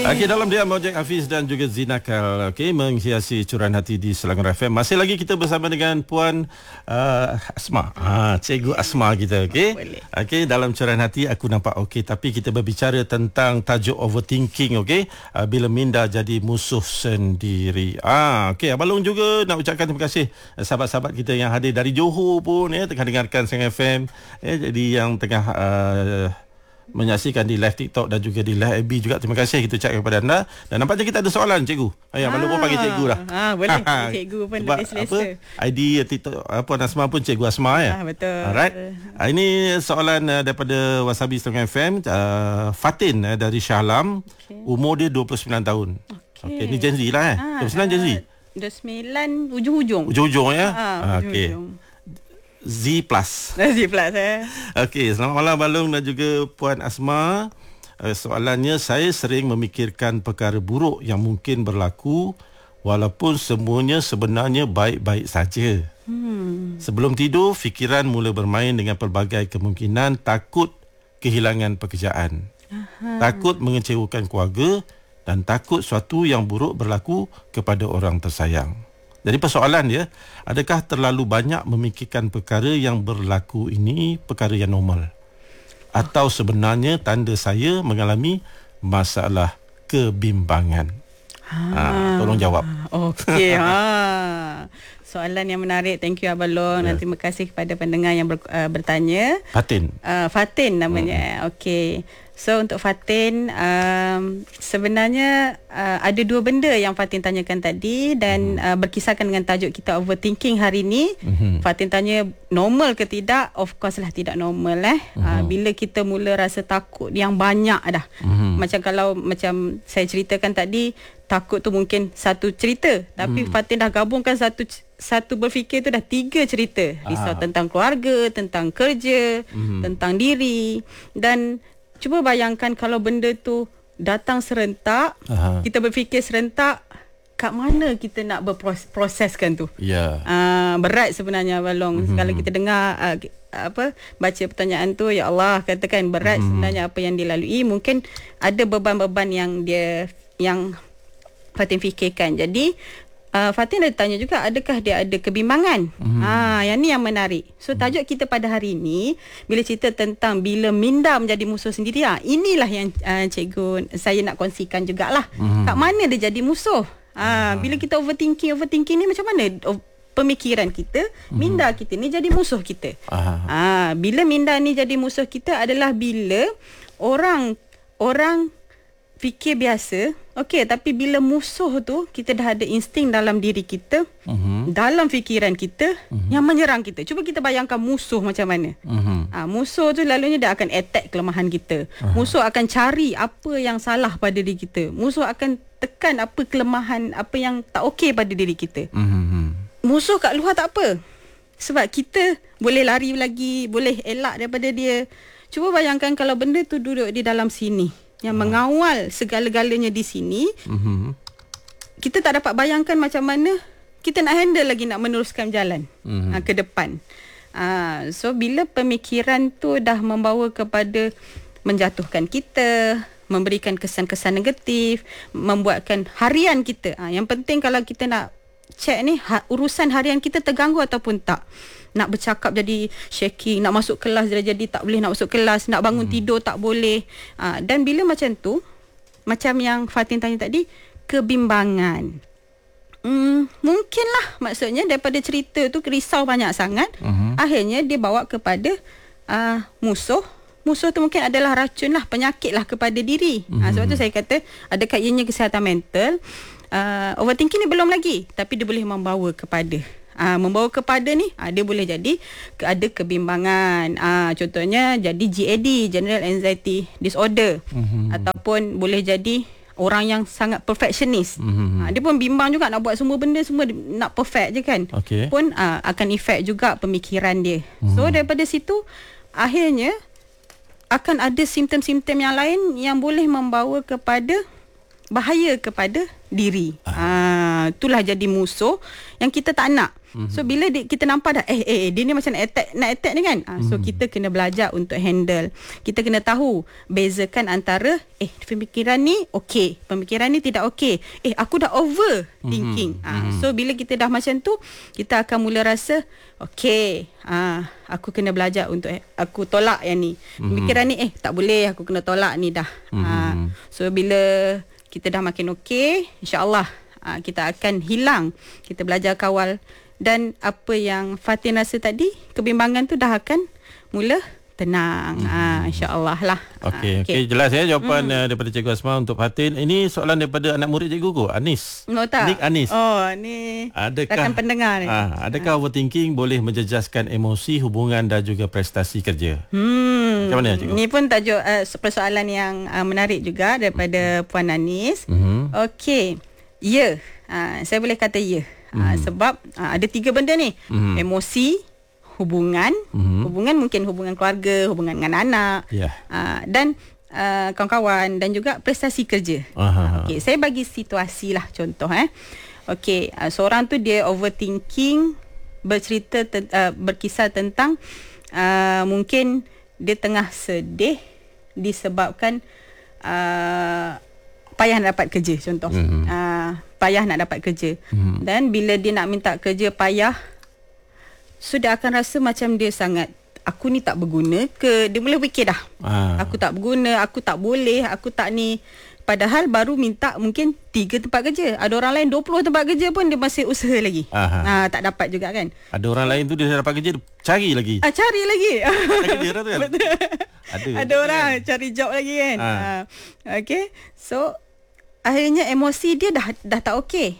Okey, dalam dia Mojek Hafiz dan juga Zinakal, okey, menghiasi curahan hati di Selangor FM. Masih lagi kita bersama dengan Puan Asma. Cikgu Asma kita, okey. Okey, dalam curahan hati aku nampak okey, tapi kita berbicara tentang tajuk overthinking, okey. Bila minda jadi musuh sendiri. Okey, Abang Long juga nak ucapkan terima kasih sahabat-sahabat kita yang hadir dari Johor pun, tengah dengarkan Seng FM. Jadi yang tengah menyaksikan di live TikTok dan juga di live FB juga, terima kasih kita ucapkan kepada anda. Dan nampaknya kita ada soalan, cikgu. Abang Long pun panggil cikgu dah. Boleh cikgu pun lebih selesa. ID TikTok Puan Asma pun Cikgu Asma ya. Betul. Alright. Ini soalan daripada Wasabi Setengah FM, Fatin dari Shah Alam. Umur dia 29 tahun. Okey, ni Gen Z lah 29 Gen Z. 29 ujung-ujung. Ujung-ujung ya. Okey. Z+. Okey, selamat malam Balung dan juga Puan Asma. Soalannya, saya sering memikirkan perkara buruk yang mungkin berlaku walaupun semuanya sebenarnya baik-baik saja. Sebelum tidur, fikiran mula bermain dengan pelbagai kemungkinan, takut kehilangan pekerjaan, takut mengecewakan keluarga dan takut suatu yang buruk berlaku kepada orang tersayang. Jadi persoalan dia, adakah terlalu banyak memikirkan perkara yang berlaku ini perkara yang normal? Atau sebenarnya tanda saya mengalami masalah kebimbangan? Tolong jawab. Okey. Soalan yang menarik. Thank you Abang Long. Dan terima kasih kepada pendengar yang bertanya. Fatin. Fatin namanya. Okey. So untuk Fatin, sebenarnya ada dua benda yang Fatin tanyakan tadi dan berkisarkan dengan tajuk kita overthinking hari ini. Fatin tanya normal ke tidak? Of course lah tidak normal bila kita mula rasa takut yang banyak dah. Macam saya ceritakan tadi, takut tu mungkin satu cerita, tapi Fatin dah gabungkan satu berfikir tu dah 3 cerita. Risau tentang keluarga, tentang kerja, tentang diri. Dan cuba bayangkan kalau benda tu datang serentak, kita berfikir serentak, kat mana kita nak berproseskan tu? Berat sebenarnya Abang Long. Kalau kita dengar baca pertanyaan tu, ya Allah, katakan berat sebenarnya apa yang dilalui. Mungkin ada beban-beban yang Fatin fikirkan. Jadi Fatin ada tanya juga, adakah dia ada kebimbangan? Yang ni yang menarik. So tajuk kita pada hari ini, bila cerita tentang bila minda menjadi musuh sendiri, inilah yang cikgu saya nak kongsikan jugalah. Kat mana dia jadi musuh? Bila kita overthinking ni macam mana pemikiran kita, minda kita ni jadi musuh kita. Bila minda ni jadi musuh kita adalah bila orang fikir biasa, okey, tapi bila musuh tu, kita dah ada insting dalam diri kita, dalam fikiran kita, yang menyerang kita. Cuba kita bayangkan musuh macam mana. Musuh tu lalunya dia akan attack kelemahan kita. Musuh akan cari apa yang salah pada diri kita. Musuh akan tekan apa kelemahan, apa yang tak okey pada diri kita. Musuh kat luar tak apa, sebab kita boleh lari lagi, boleh elak daripada dia. Cuba bayangkan kalau benda tu duduk di dalam sini, yang mengawal segala-galanya di sini, kita tak dapat bayangkan macam mana kita nak handle lagi, nak meneruskan jalan ke depan. So bila pemikiran tu dah membawa kepada menjatuhkan kita, memberikan kesan-kesan negatif, membuatkan harian kita, yang penting kalau kita nak check ni, urusan harian kita terganggu ataupun tak. Nak bercakap jadi shaking, nak masuk kelas jadi tak boleh nak masuk kelas, nak bangun tidur tak boleh. Dan bila macam tu, macam yang Fatin tanya tadi, kebimbangan. Mungkinlah, maksudnya daripada cerita tu risau banyak sangat, akhirnya dia bawa kepada musuh. Musuh tu mungkin adalah racun lah, penyakit lah kepada diri. Sebab tu saya kata, adakah ianya kesihatan mental? Overthinking ni belum lagi, tapi dia boleh membawa kepada ni, dia boleh jadi ada kebimbangan. Contohnya jadi GAD, General Anxiety Disorder, ataupun boleh jadi orang yang sangat perfectionist. Dia pun bimbang juga nak buat semua benda, semua nak perfect je kan. Pun akan efek juga pemikiran dia. So daripada situ akhirnya akan ada simptom-simptom yang lain yang boleh membawa kepada bahaya kepada diri. Itulah jadi musuh yang kita tak nak. So bila kita nampak dah dia ni macam nak attack ni kan. So kita kena belajar untuk handle. Kita kena tahu bezakan antara pemikiran ni okey, pemikiran ni tidak okey. Aku dah over thinking. So bila kita dah macam tu, kita akan mula rasa okey, aku kena belajar untuk aku tolak yang ni. Pemikiran ni tak boleh, aku kena tolak ni dah. So bila kita dah makin okey, insya-Allah kita akan hilang, kita belajar kawal, dan apa yang Fatin rasa tadi, kebimbangan tu dah akan mula tenang. InsyaAllah lah. Okey, jelas ya jawapan daripada Cikgu Asma untuk Fatin. Ini soalan daripada anak murid cikgu ko, Anis. Tak? Nik Anis. Ni rakan pendengar ni. Adakah overthinking boleh menjejaskan emosi, hubungan dan juga prestasi kerja? Macam mana cikgu? Ni pun tajuk persoalan yang menarik juga daripada Puan Anis. Okey. Ya. Saya boleh kata ya. Sebab ada 3 benda ni. Emosi, hubungan, hubungan mungkin hubungan keluarga, hubungan dengan anak, dan kawan-kawan, dan juga prestasi kerja. Okey, saya bagi situasi lah, contoh okey, seorang tu dia overthinking, berkisah tentang mungkin dia tengah sedih disebabkan payah nak dapat kerja, contoh. Payah nak dapat kerja. Dan bila dia nak minta kerja payah, sudah akan rasa macam dia sangat, aku ni tak berguna ke? Dia mula fikir dah, aku tak berguna, aku tak boleh, aku tak ni. Padahal baru minta mungkin 3 tempat kerja. Ada orang lain 20 tempat kerja pun dia masih usaha lagi. Tak dapat juga kan. Ada orang lain tu dia dapat kerja, cari lagi. Cari lagi. Dia tu kan? Ada orang cari job lagi kan. Okay. So akhirnya emosi dia dah tak okey.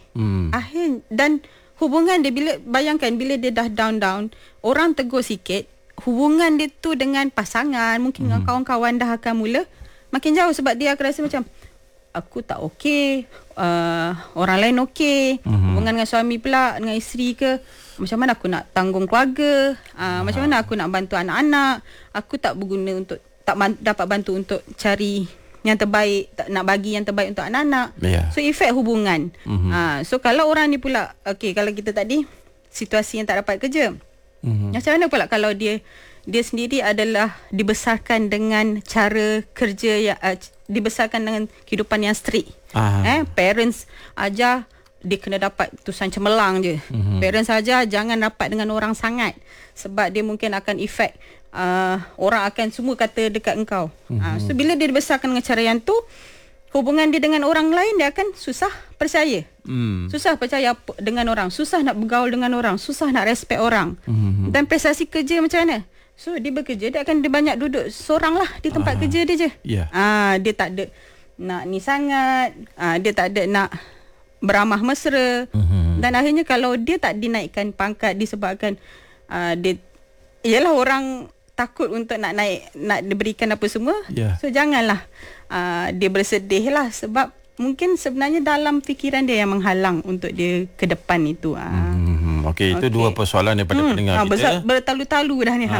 Dan hubungan dia, bayangkan bila dia dah down, orang tegur sikit, hubungan dia tu dengan pasangan, mungkin dengan kawan-kawan dah akan mula makin jauh, sebab dia akan rasa macam aku tak okey, orang lain okey, hubungan dengan suami pula, dengan isteri ke, macam mana aku nak tanggung keluarga, macam mana aku nak bantu anak-anak, aku tak berguna untuk, tak dapat bantu untuk cari yang terbaik, tak nak bagi yang terbaik untuk anak-anak. So efek hubungan. So kalau orang ni pula, okey, kalau kita tadi situasi yang tak dapat kerja, macam mana pula kalau dia sendiri adalah dibesarkan dengan cara kerja yang dibesarkan dengan kehidupan yang strict. Parents ajar dia kena dapat tulisan cemerlang je. Parents ajar jangan rapat dengan orang sangat, sebab dia mungkin akan efek orang akan semua kata dekat engkau. So bila dia dibesarkan dengan cara yang tu, hubungan dia dengan orang lain dia akan susah percaya. Susah percaya dengan orang, susah nak bergaul dengan orang, susah nak respect orang. Dan prestasi kerja macam mana? So dia bekerja, dia akan banyak duduk seorang lah di tempat kerja dia je. Dia tak ada nak ni sangat, dia tak ada nak beramah mesra. Dan akhirnya kalau dia tak dinaikkan pangkat disebabkan dia, ialah orang takut untuk nak naik, nak diberikan apa semua. So janganlah dia bersedih lah, sebab mungkin sebenarnya dalam fikiran dia yang menghalang untuk dia ke depan itu. Okey, itu 2 persoalan daripada pendengar kita. Bertalu-talu dah ni.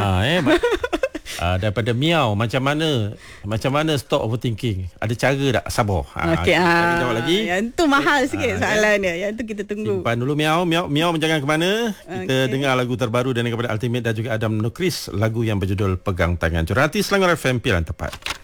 Daripada Miau, macam mana stop overthinking? Ada cara tak? Sabar. Okey, kita jawab lagi. Yang tu mahal sikit soalan dia. Yang tu kita tunggu. Simpan dulu Miau jangan ke mana. Kita dengar lagu terbaru daripada Ultimate dan juga Adam Nukris, lagu yang berjudul Pegang Tangan. Curhati Selangor FM, pilihan tepat.